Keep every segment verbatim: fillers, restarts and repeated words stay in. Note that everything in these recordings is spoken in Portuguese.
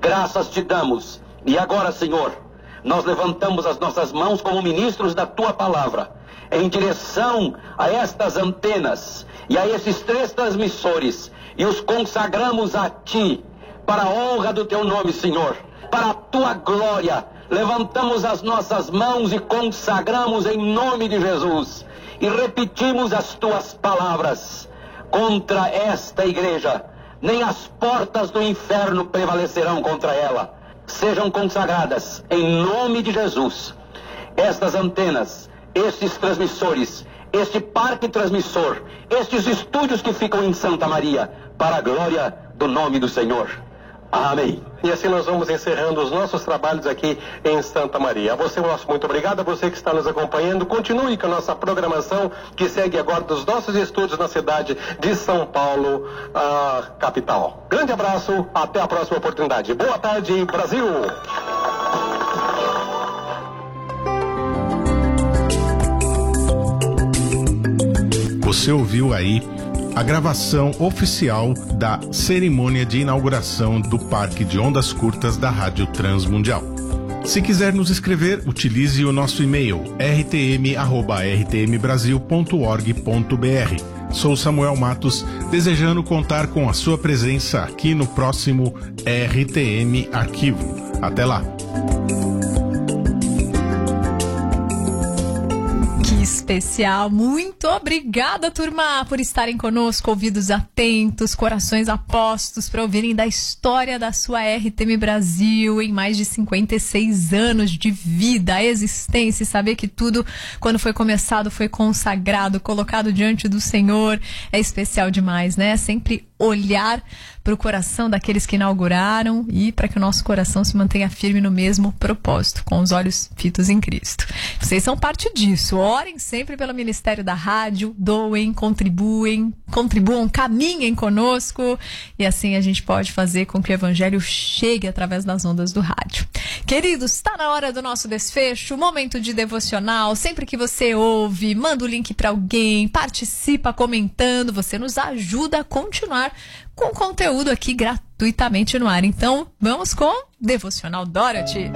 graças te damos. E agora, Senhor, nós levantamos as nossas mãos como ministros da tua palavra, em direção a estas antenas e a esses três transmissores, e os consagramos a ti, para a honra do teu nome, Senhor, para a tua glória. Levantamos as nossas mãos e consagramos em nome de Jesus, e repetimos as tuas palavras: contra esta igreja nem as portas do inferno prevalecerão contra ela. Sejam consagradas em nome de Jesus estas antenas, estes transmissores, este parque transmissor, estes estúdios que ficam em Santa Maria, para a glória do nome do Senhor. Amém. E assim nós vamos encerrando os nossos trabalhos aqui em Santa Maria. A você, nosso muito obrigado. A você que está nos acompanhando, continue com a nossa programação, que segue agora dos nossos estúdios na cidade de São Paulo, a capital. Grande abraço, até a próxima oportunidade. Boa tarde, Brasil! Você ouviu aí a gravação oficial da cerimônia de inauguração do Parque de Ondas Curtas da Rádio Transmundial. Se quiser nos escrever, utilize o nosso e-mail r t m arroba r t m brasil ponto org ponto b r. Sou Samuel Matos, desejando contar com a sua presença aqui no próximo R T M Arquivo. Até lá! Especial, muito obrigada, turma, por estarem conosco, ouvidos atentos, corações apostos para ouvirem da história da sua R T M Brasil em mais de cinquenta e seis anos de vida, existência, e saber que tudo, quando foi começado, foi consagrado, colocado diante do Senhor, é especial demais, né? Sempre olhar para o coração daqueles que inauguraram e para que o nosso coração se mantenha firme no mesmo propósito, com os olhos fitos em Cristo. Vocês são parte disso. Orem sempre pelo Ministério da Rádio, doem, contribuem, contribuam, caminhem conosco, e assim a gente pode fazer com que o Evangelho chegue através das ondas do rádio. Queridos, está na hora do nosso desfecho, momento de devocional. Sempre que você ouve, manda o link para alguém, participa comentando, você nos ajuda a continuar com conteúdo aqui gratuitamente no ar. Então, vamos com Devocional Dorothy.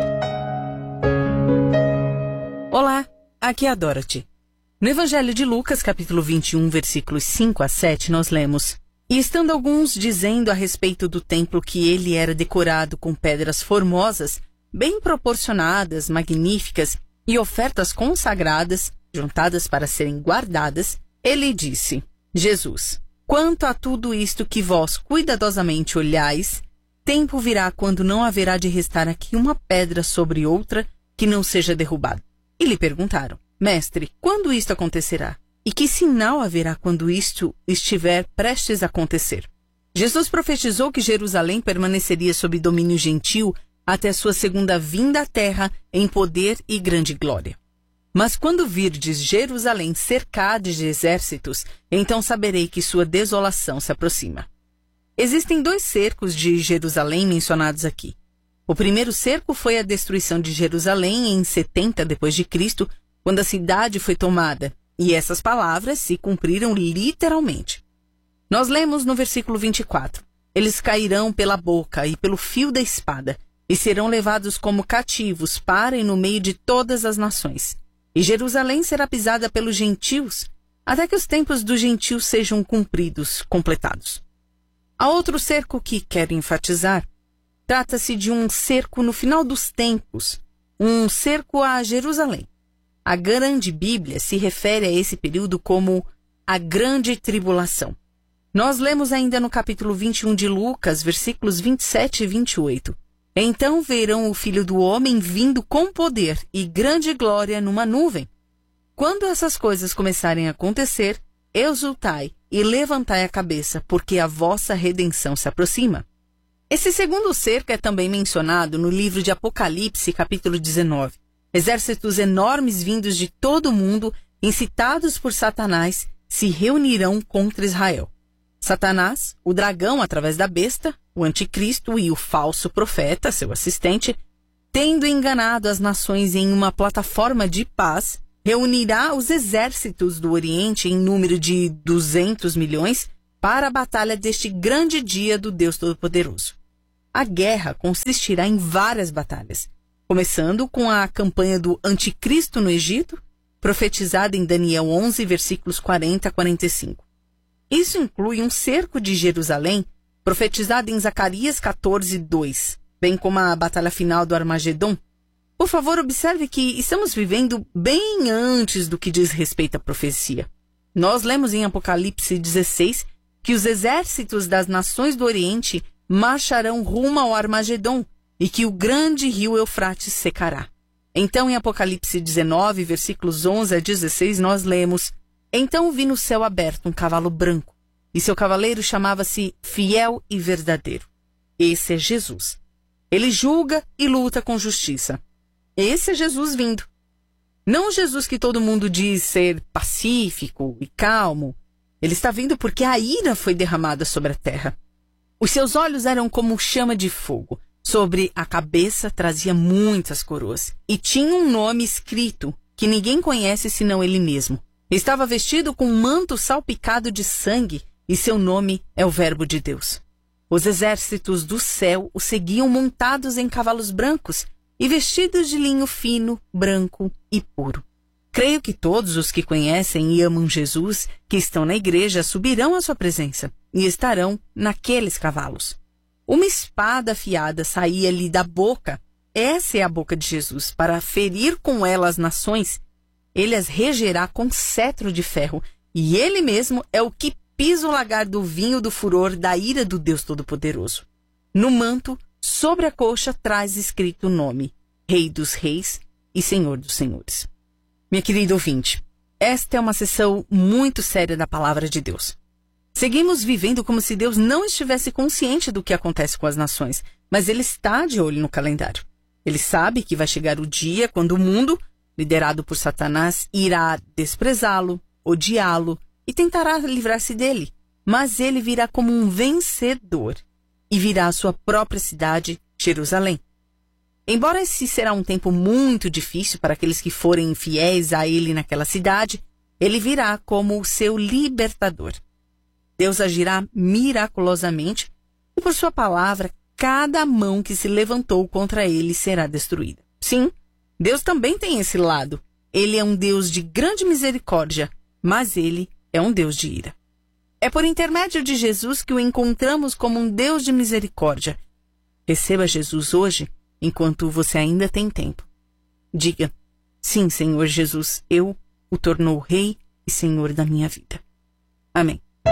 Olá, aqui é a Dorothy. No Evangelho de Lucas, capítulo vinte e um, versículos cinco a sete, nós lemos: E estando alguns dizendo a respeito do templo que ele era decorado com pedras formosas, bem proporcionadas, magníficas, e ofertas consagradas, juntadas para serem guardadas, ele disse: Jesus, quanto a tudo isto que vós cuidadosamente olhais, tempo virá quando não haverá de restar aqui uma pedra sobre outra que não seja derrubada. E lhe perguntaram: Mestre, quando isto acontecerá? E que sinal haverá quando isto estiver prestes a acontecer? Jesus profetizou que Jerusalém permaneceria sob domínio gentil até sua segunda vinda à terra em poder e grande glória. Mas quando virdes Jerusalém cercada de exércitos, então saberei que sua desolação se aproxima. Existem dois cercos de Jerusalém mencionados aqui. O primeiro cerco foi a destruição de Jerusalém em setenta depois de Cristo, quando a cidade foi tomada, e essas palavras se cumpriram literalmente. Nós lemos no versículo vinte e quatro: Eles cairão pela boca e pelo fio da espada, e serão levados como cativos para e no meio de todas as nações. E Jerusalém será pisada pelos gentios, até que os tempos dos gentios sejam cumpridos, completados. Há outro cerco que quero enfatizar. Trata-se de um cerco no final dos tempos, um cerco a Jerusalém. A Grande Bíblia se refere a esse período como a Grande Tribulação. Nós lemos ainda no capítulo vinte e um de Lucas, versículos vinte e sete e vinte e oito. Então verão o Filho do Homem vindo com poder e grande glória numa nuvem. Quando essas coisas começarem a acontecer, exultai e levantai a cabeça, porque a vossa redenção se aproxima. Esse segundo cerco é também mencionado no livro de Apocalipse, capítulo dezenove. Exércitos enormes vindos de todo o mundo, incitados por Satanás, se reunirão contra Israel. Satanás, o dragão através da besta, o anticristo e o falso profeta, seu assistente, tendo enganado as nações em uma plataforma de paz, reunirá os exércitos do Oriente em número de duzentos milhões para a batalha deste grande dia do Deus Todo-Poderoso. a guerra consistirá em várias batalhas, começando com a campanha do Anticristo no Egito, profetizada em Daniel onze, versículos quarenta a quarenta e cinco. Isso inclui um cerco de Jerusalém, profetizado em Zacarias quatorze, dois, bem como a batalha final do Armagedon. Por favor, observe que estamos vivendo bem antes do que diz respeito à profecia. Nós lemos em Apocalipse dezesseis que os exércitos das nações do Oriente marcharão rumo ao Armagedon e que o grande rio Eufrates secará. Então, em Apocalipse dezenove, versículos onze a dezesseis, nós lemos: Então vi no céu aberto um cavalo branco, e seu cavaleiro chamava-se Fiel e Verdadeiro. Esse é Jesus. Ele julga e luta com justiça. Esse é Jesus vindo. Não o Jesus que todo mundo diz ser pacífico e calmo. Ele está vindo porque a ira foi derramada sobre a terra. Os seus olhos eram como chama de fogo. Sobre a cabeça trazia muitas coroas. E tinha um nome escrito que ninguém conhece senão ele mesmo. Estava vestido com um manto salpicado de sangue e seu nome é o Verbo de Deus. Os exércitos do céu o seguiam montados em cavalos brancos e vestidos de linho fino, branco e puro. Creio que todos os que conhecem e amam Jesus, que estão na igreja, subirão à sua presença e estarão naqueles cavalos. Uma espada afiada saía-lhe da boca. Essa é a boca de Jesus, para ferir com ela as nações. Ele as regerá com cetro de ferro, e ele mesmo é o que pisa o lagar do vinho do furor da ira do Deus Todo-Poderoso. No manto, sobre a coxa, traz escrito o nome: Rei dos Reis e Senhor dos Senhores. Minha querida ouvinte, esta é uma sessão muito séria da Palavra de Deus. Seguimos vivendo como se Deus não estivesse consciente do que acontece com as nações, mas Ele está de olho no calendário. Ele sabe que vai chegar o dia quando o mundo, liderado por Satanás, irá desprezá-lo, odiá-lo e tentará livrar-se dele. Mas ele virá como um vencedor e virá à sua própria cidade, Jerusalém. Embora esse será um tempo muito difícil para aqueles que forem infiéis a ele naquela cidade, ele virá como o seu libertador. Deus agirá miraculosamente e, por sua palavra, cada mão que se levantou contra ele será destruída. Sim, Deus também tem esse lado. Ele é um Deus de grande misericórdia, mas ele é um Deus de ira. É por intermédio de Jesus que o encontramos como um Deus de misericórdia. Receba Jesus hoje, enquanto você ainda tem tempo. Diga: sim, Senhor Jesus, eu o tornou Rei e Senhor da minha vida. Amém.